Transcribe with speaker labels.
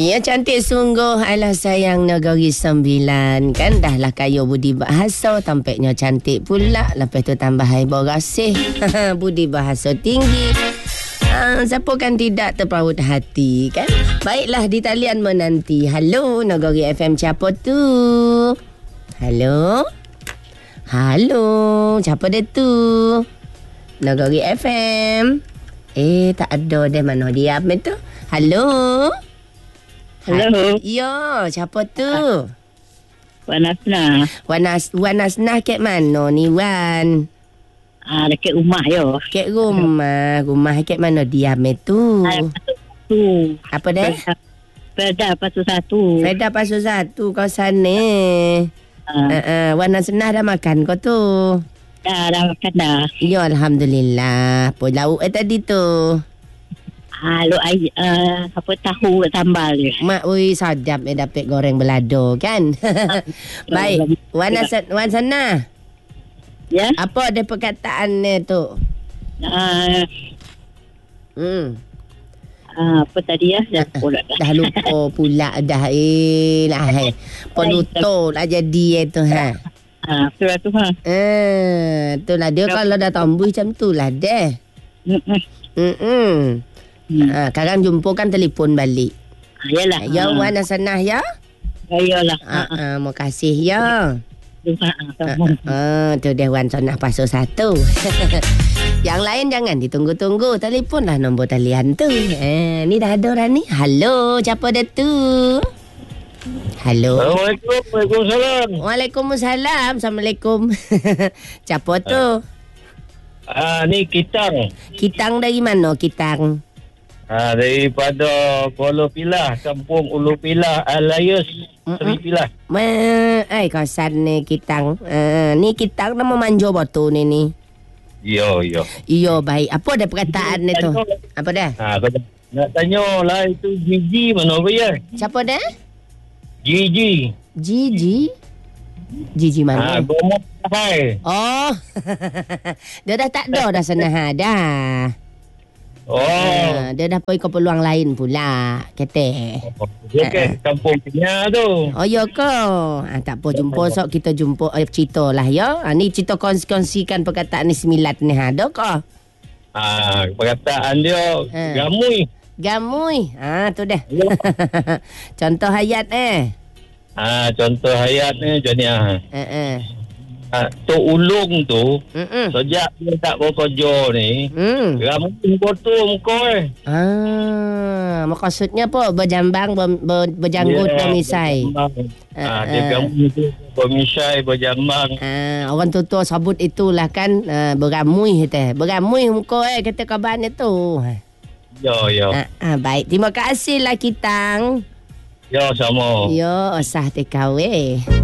Speaker 1: Ya, cantik sungguh. Alah sayang negeri sembilan. Kan dah lah kayu budi bahasa. Tampaknya cantik pula. Lepas tu tambah haiba rasih. Budi bahasa tinggi. Siapa kan tidak terpaut hati kan? Baiklah, di talian menanti. Halo, Negeri FM siapa tu? Halo? Halo, siapa dia tu? Negeri FM. Tak ada dia, mana dia apa tu? Halo?
Speaker 2: Halo.
Speaker 1: Ya, siapa tu?
Speaker 2: Wan Asnah.
Speaker 1: Wan Asnah kat mana ni, Wan?
Speaker 2: Dekat rumah yo.
Speaker 1: Kat rumah. Rumah kat mana diam tu?
Speaker 2: Tu.
Speaker 1: Apa dah?
Speaker 2: Perda Pasu 1.
Speaker 1: Perda Pasu 1 kau sana. Wan Asnah dah makan kau tu?
Speaker 2: Dah makan dah.
Speaker 1: Ya, Alhamdulillah. Apa lauk tadi tu?
Speaker 2: Lauk apa tahu sambal dia.
Speaker 1: Mak, ui sadap dapat goreng belado kan? Baik. Wan Asnah.
Speaker 2: Ya.
Speaker 1: Apa ada perkataan ni tu?
Speaker 2: Apa tadi ya?
Speaker 1: Dah lupa pula dah. Penutup lah jadi tu ha.
Speaker 2: Surah tu ha.
Speaker 1: Itulah dia kalau dah tumbuh macam tu lah deh. Sekarang jumpa kan telefon balik.
Speaker 2: Yalah.
Speaker 1: Ya, Wan Asnah ya.
Speaker 2: Yalah.
Speaker 1: Terima kasih ya. Tu dia Wan Asnah Pasu 1. Yang lain jangan ditunggu-tunggu. Telefonlah nombor talian tu. Ni dah ada orang ni. Halo, siapa dia tu? Halo.
Speaker 3: Assalamualaikum. Waalaikumsalam.
Speaker 1: Waalaikumsalam. Assalamualaikum. Siapa tu?
Speaker 3: Ni Kitang.
Speaker 1: Kitang dari mana Kitang?
Speaker 3: Daripada Kuala Pilah, Kampung Ulu Pilah, Alayus, Seri Pilah.
Speaker 1: Kawasan ni Kitang. Ni Kitang nama manjo batu ni.
Speaker 3: Yo.
Speaker 1: Iyo, baik. Apa ada perkataan ni tu? Apa dah?
Speaker 3: Nak tanya lah itu Gigi mana apa ya?
Speaker 1: Siapa dah?
Speaker 3: Gigi. Gigi mana? Gomo Hai.
Speaker 1: Oh. Dia dah tak ada dah sana dah. Dia dah pergi ke peluang lain pula. Kata.
Speaker 3: Dia ke kampung punya tu.
Speaker 1: Oh, ya ke? Tak apa, jumpa sok kita jumpa cerita lah ya. Ni cerita kongsikan perkataan ni 9 ni ada ke?
Speaker 3: Perkataan dia gamui. Tu dah.
Speaker 1: Contoh hayat
Speaker 3: contoh hayat ni jadi tu ulung tu sejak dia tak bekerja ni ramai kotor muka
Speaker 1: maksudnya apa? Berjambang, berjanggut, bermisai.
Speaker 3: Dia gamui tu bermisai, berjambang.
Speaker 1: Orang tua sebut itulah kan beramui kata. Beramui muka kata kaban itu.
Speaker 3: Ya.
Speaker 1: Baik, terima kasih lah Kitang.
Speaker 3: Ya, sama.
Speaker 1: Ya, sah TKW.